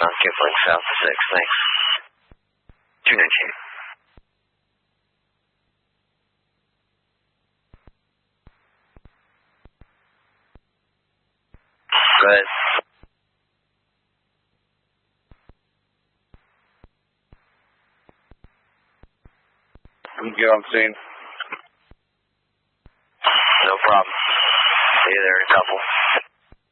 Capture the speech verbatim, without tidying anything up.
South Kipling, south to six, thanks. two nineteen. Good. We can get on scene.